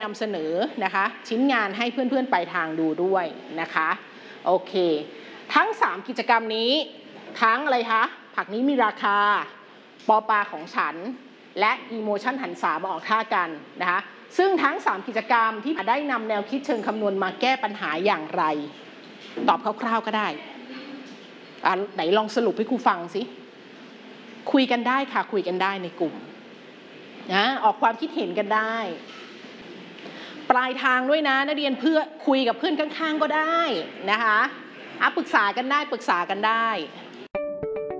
นำเสนอนะคะชิ้นงานให้เพื่อนๆปลายทางดูด้วยนะคะโอเคทั้ง3กิจกรรมนี้ทั้งอะไรคะผักนี้มีราคาปอปลาของฉันและอีโมชั่นหันษามาออกท่ากันนะคะซึ่งทั้ง3กิจกรรมที่ได้นำแนวคิดเชิงคำนวณมาแก้ปัญหาอย่างไรตอบคร่าวๆก็ได้ไหนลองสรุปให้ครูฟังสิคุยกันได้ค่ะคุยกันได้ในกลุ่มนะออกความคิดเห็นกันได้ปลายทางด้วยนะนักเรียนเพื่อคุยกับเพื่อนข้างๆก็ได้นะคะปรึกษากันได้